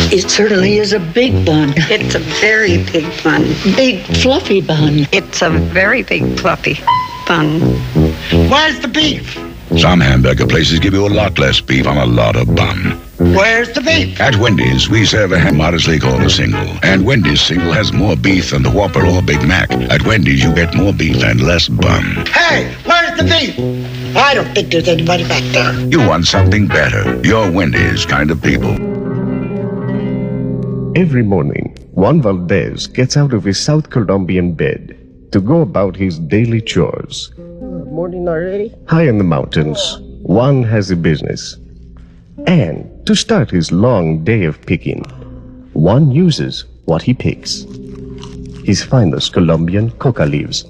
It certainly is a big bun. It's a very big bun. Big, fluffy bun. It's a very big, fluffy bun. Where's the beef? Some hamburger places give you a lot less beef on a lot of bun. Where's the beef? At Wendy's, we serve a ham modestly called a single. And Wendy's single has more beef than the Whopper or Big Mac. At Wendy's, you get more beef and less bun. Hey, where's the beef? I don't think there's anybody back there. You want something better. You're Wendy's kind of people. Every morning, Juan Valdez gets out of his South Colombian bed to go about his daily chores. Morning already? High in the mountains, Juan has a business. And to start his long day of picking, Juan uses what he picks. His finest Colombian coca leaves.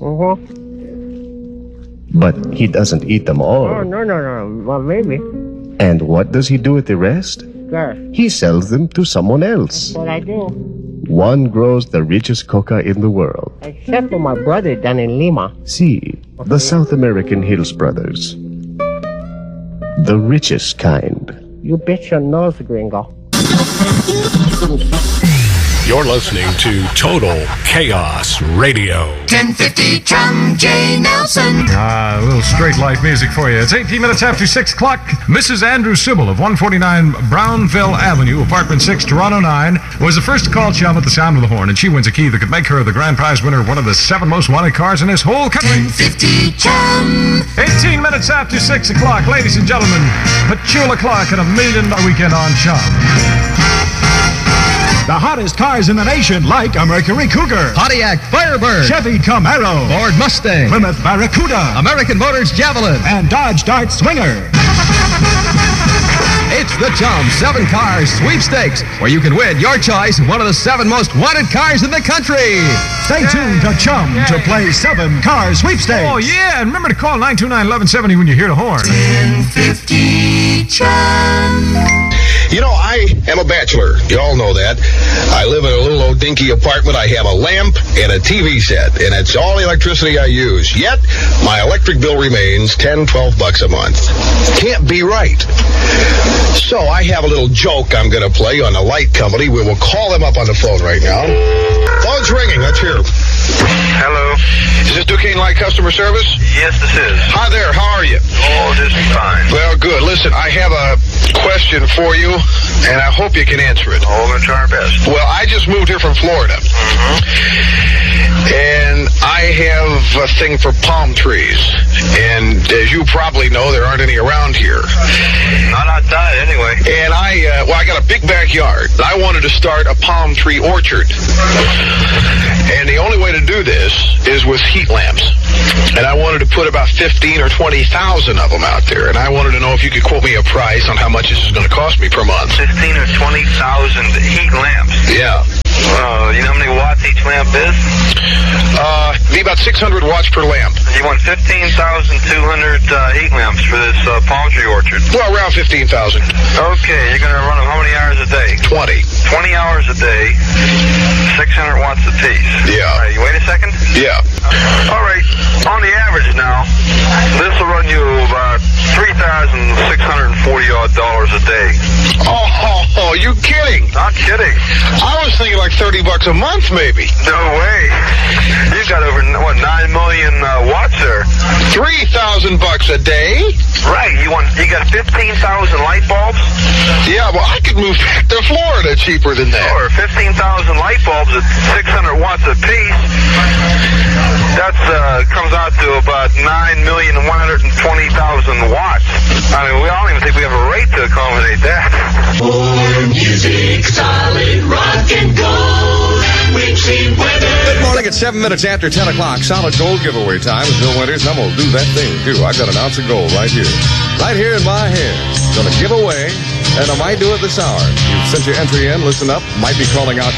But he doesn't eat them all. Oh, no. Well, maybe. And what does he do with the rest? Sure. He sells them to someone else. What I do. Juan grows the richest coca in the world. Except for my brother down in Lima. See, the South American Hills Brothers. The richest kind. You bet your nose, gringo. You're listening to Total Chaos Radio. 1050 Chum J. Nelson. A little straight life music for you. It's 18 minutes after 6 o'clock. Mrs. Andrew Sybil of 149 Brownville Avenue, Apartment 6, Toronto 9, was the first to call Chum at the sound of the horn, and she wins a key that could make her the grand prize winner of one of the 7 most wanted cars in this whole country. 1050 Chum. 18 minutes after 6 o'clock. Ladies and gentlemen, Petula Clark and $1 million weekend on Chum. The hottest cars in the nation, like a Mercury Cougar, Pontiac Firebird, Chevy Camaro, Ford Mustang, Plymouth Barracuda, American Motors Javelin, and Dodge Dart Swinger. It's the Chum 7 Cars Sweepstakes, where you can win your choice of one of the 7 most wanted cars in the country. Stay tuned to Chum to play 7 Car Sweepstakes. Oh, yeah, and remember to call 929-1170 when you hear the horn. 1050 Chum. You know, I am a bachelor. You all know that. I live in a little old dinky apartment. I have a lamp and a TV set, and it's all the electricity I use. Yet, my electric bill remains $10, $12 a month. Can't be right. So I have a little joke I'm going to play on the light company. We will call them up on the phone right now. Phone's ringing. Let's hear. Hello. Is this Duquesne Light Customer Service? Yes, this is. Hi there. How are you? Oh, just fine. Well, good. Listen, I have a question for you, and I hope you can answer it. Oh, we're going to try our best. Well, I just moved here from Florida. And I have a thing for palm trees. And as you probably know, there aren't any around here. Not outside, anyway. And I got a big backyard. I wanted to start a palm tree orchard. And the only way to do this is with heat lamps. And I wanted to put about 15 or 20,000 of them out there. And I wanted to know if you could quote me a price on how much this is going to cost me per month. 15 or 20,000 heat lamps. Yeah. You know how many watts each lamp is? Be about 600 watts per lamp. You want 15,200 heat lamps for this palm tree orchard? Well, around 15,000. Okay, you're going to run them how many hours a day? 20. 20 hours a day, 600 watts a piece. Yeah. All right, you wait a second? Yeah. All right, on the average now, this will run you about $3,640 odd a day. Oh, you kidding? Not kidding. I was thinking like $30 a month, maybe. No way. You've got over, 9 million watts there. $3,000 a day? Right. You got 15,000 light bulbs? Yeah, well, I could move back to Florida cheaper than that. Sure, 15,000 light bulbs at 600 watts a piece. That comes out to about 9,120,000 watts. I mean, I don't even think we have a rate to accommodate that. More music, solid rock and gold. Wixie weather. Good morning. It's 7 minutes after 10 o'clock. Solid gold giveaway time with Bill Winters. I'm going to do that thing, too. I got an ounce of gold right here. Right here in my hand. Going to give away, and I might do it this hour. You've sent your entry in. Listen up. Might be calling out